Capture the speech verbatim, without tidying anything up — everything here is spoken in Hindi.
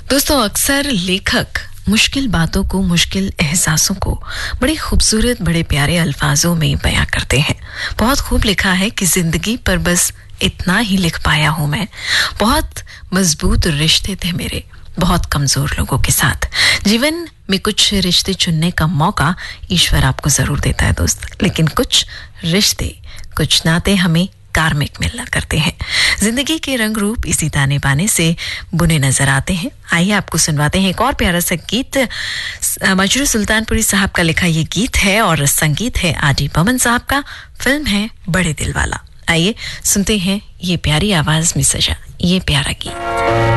दोस्तों, अक्सर लेखक मुश्किल बातों को, मुश्किल एहसासों को बड़े खूबसूरत, बड़े प्यारे अल्फाजों में बयां करते हैं। बहुत खूब लिखा है कि जिंदगी पर बस इतना ही लिख पाया हूं मैं। बहुत मजबूत रिश्ते थे मेरे बहुत कमजोर लोगों के साथ। जीवन में कुछ रिश्ते चुनने का मौका ईश्वर आपको जरूर देता है दोस्त, लेकिन कुछ रिश्ते, कुछ नाते हमें कार्मिक मिलना करते हैं। जिंदगी के रंग रूप इसी ताने बाने से बुने नजर आते हैं। आइए आपको सुनवाते हैं एक और प्यारा सा गीत। मजरू सुल्तानपुरी साहब का लिखा ये गीत है और संगीत है आदि बमन साहब का। फिल्म है बड़े दिल वाला। आइए सुनते हैं ये प्यारी आवाज में सजा ये प्यारा गीत।